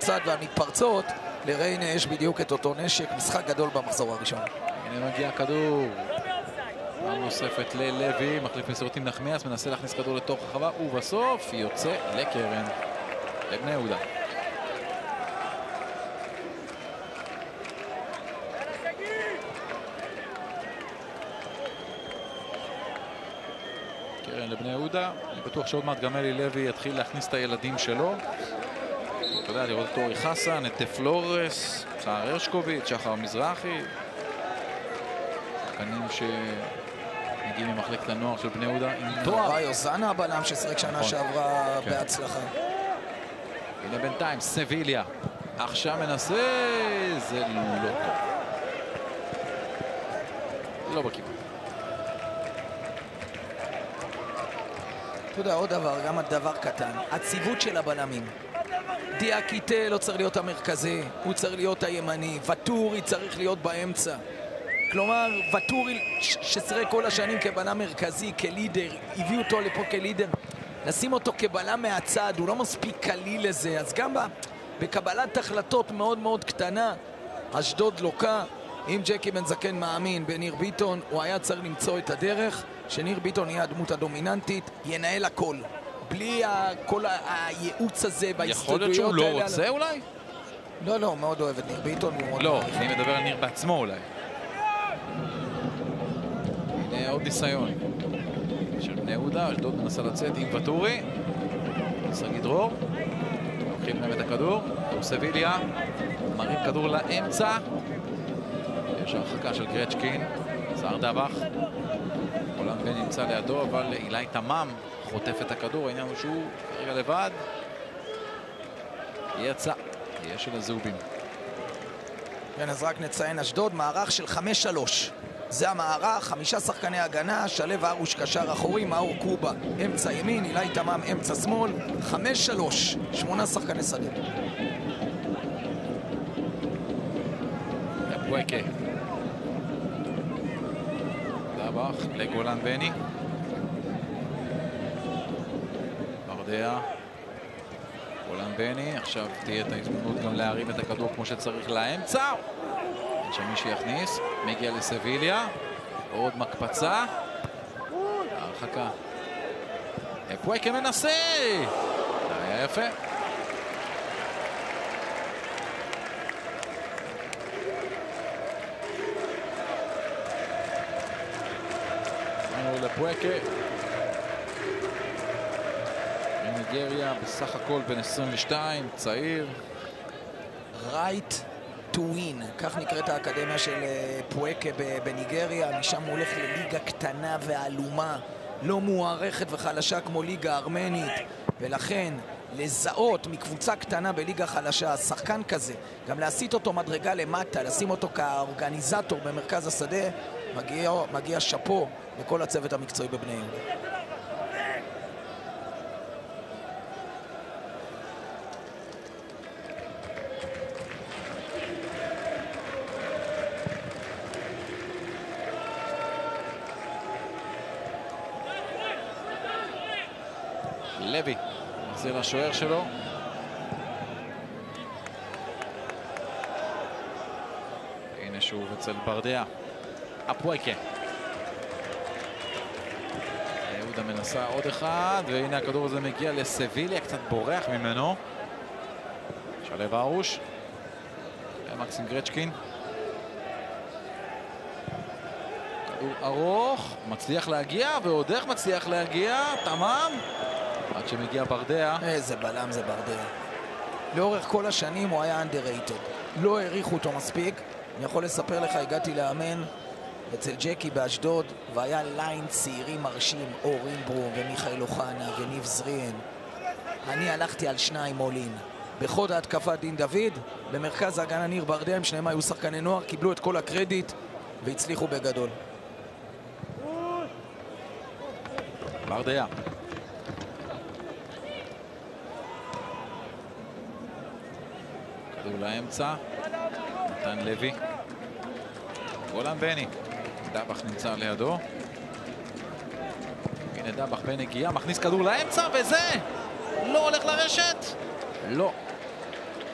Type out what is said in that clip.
הצד והמתפרצות, לריינה יש בדיוק את אותו נשק, משחק גדול במחזור הראשון. הנה מגיע הכדור. פעם נוספת ללוי, מחליף מסירות עם נחמיאס, מנסה להכניס כדור לתוך הרחבה, ובסוף יוצא לקרן, לבני יהודה. קרן לבני יהודה. אני בטוח שעוד מעט גם אלי לוי יתחיל להכניס את הילדים שלו. אתה יודע, לראות את אורי חסן, את פלורס, סער הרשקוביץ', שחר מזרחי. שחקנים שמגיעים ממחלקת הנוער של בני יהודה עם תואר. יוזנה הבלם ששחק שנה שעברה בהצלחה. הנה בינתיים, סביליה. עכשיו מנסה, זה לא טוב. לא בכיוון. אתה יודע, עוד דבר, גם הדבר קטן, הציוות של הבלמים. דיאקיטה לא צריך להיות המרכזי, הוא צריך להיות הימני, וטורי צריך להיות באמצע. כלומר, וטורי ששחק כל השנים כבלם מרכזי, כלידר, הביאו אותו לפה כלידר, לשים אותו כבלם מהצד, הוא לא מספיק קליל לזה, אז גם בקבלת החלטות מאוד מאוד קטנה, אשדוד לוקה, אם ג'קי בן זקן מאמין בניר ביטון, הוא היה צריך למצוא את הדרך, שניר ביטון יהיה הדמות הדומיננטית, ינהל הכל. בלי כל הייעוץ הזה בהסתודויות האלה. יכול להיות שהוא לא רוצה אולי? לא, לא, מאוד אוהב את ניר ביטון. לא, אני מדבר על ניר בעצמו אולי. הנה עוד ניסיון של בני יהודה, אשדוד מנסה לצאת עם וטורי. שגיא דרור. לוקחים להם את הכדור. סביליה. מרים כדור לאמצע. יש הרחקה של גרצ'קין. סער דבח. עולם בן נמצא לידו, אבל אילי תמם חוטף את הכדור. העניין הוא שהוא כרגע לבד. יצא. יהיה של הזובים. כן, אז רק נציין, אשדוד מערך של 5-3. זה המערך, 5 שחקני הגנה, שלב ארוש קשר אחורי, מאור קובה אמצע ימין, אילי תמם אמצע שמאל, 5-3, 8 שחקני שדה. פואקה. דבח לגולן בני. ברדיה. גולן בני, עכשיו תהיה את ההזדמנות גם להרים את הכדור כמו שצריך לאמצע. אין שם מי שיכניס, מגיע לסביליה, עוד מקפצה, הרחקה. פואקה מנסה! זה היה יפה. לפואקה. מניגריה, בסך הכל בן 22, צעיר. Right to win, כך נקראת האקדמיה של פואקה בניגריה, משם הוא הולך לליגה קטנה ועלומה, לא מוערכת וחלשה כמו ליגה ארמנית, ולכן לזהות מקבוצה קטנה בליגה חלשה, שחקן כזה, גם להסיט אותו מדרגה למטה, לשים אותו כאורגניזטור במרכז השדה, מגיע שפו לכל הצוות המקצועי בבני יהודה. לוי, מחזיר לשוער שלו. הנה שוב אצל ברדיה. הפואקה. יהודה מנסה עוד אחד, והנה הכדור הזה מגיע לסביליה, קצת בורח ממנו. שלב ארוש. מקסים גרצ'קין. כדור ארוך, מצליח להגיע, ועוד איך מצליח להגיע, תמם. עד שמגיע ברדיה. איזה בלם זה ברדיה. לאורך כל השנים הוא היה underrated. לא העריכו אותו מספיק. אני יכול לספר לך, הגעתי לאמן אצל ג'קי באשדוד, והיה ליין צעירים מרשים, אורין ברום ומיכאל אוחנה וניב זריאן. אני הלכתי על 2 מולין. בחוד ההתקפה דין דוד, במרכז ההגנה ניר ברדיה, הם שניהם היו שחקני נוער, קיבלו את כל הקרדיט והצליחו בגדול. ברדיה. כדור לאמצע, נתן לוי. גולן בני. דבח נמצא לידו. הנה דבח בנגיעה, מכניס כדור לאמצע, וזה לא הולך לרשת. לא.